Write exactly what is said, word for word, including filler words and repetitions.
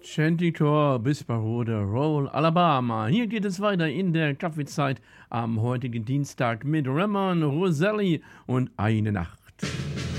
Chanticleer bis Parode Roll Alabama. Hier geht es weiter in der Kaffeezeit am heutigen Dienstag mit Ramon, Roselli und Eine Nacht